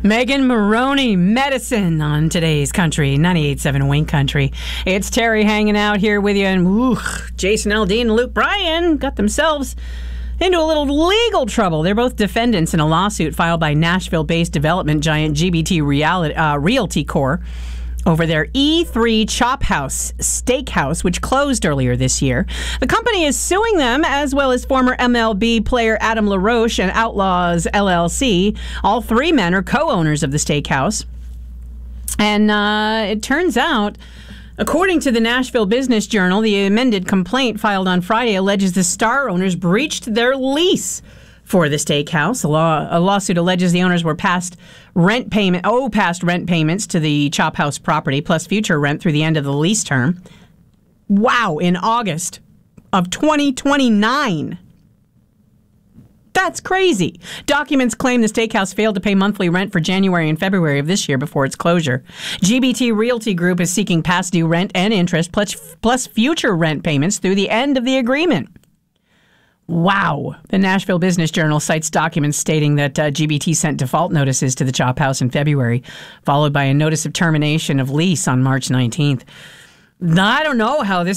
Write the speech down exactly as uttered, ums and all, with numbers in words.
Megan Maroney, Medicine on today's Country, ninety-eight point seven Wink Country. It's Terry hanging out here with you, and ooh, Jason Aldean and Luke Bryan got themselves into a little legal trouble. They're both defendants in a lawsuit filed by Nashville-based development giant G B T Reality, uh, Realty Corp over their E three Chop House Steakhouse, which closed earlier this year. The company is suing them, as well as former M L B player Adam LaRoche and Outlaws L L C. All three men are co-owners of the steakhouse. And uh, it turns out, according to the Nashville Business Journal, the amended complaint filed on Friday alleges the Star owners breached their lease for the steakhouse. A, law, a lawsuit alleges the owners were past rent payment, oh, past rent payments to the Chop House property, plus future rent through the end of the lease term. Wow, in August of twenty twenty-nine. That's crazy. Documents claim the steakhouse failed to pay monthly rent for January and February of this year before its closure. G B T Realty Group is seeking past due rent and interest, plus, plus future rent payments through the end of the agreement. Wow. The Nashville Business Journal cites documents stating that uh, G B T sent default notices to the Chop House in February, followed by a notice of termination of lease on March nineteenth. I don't know how this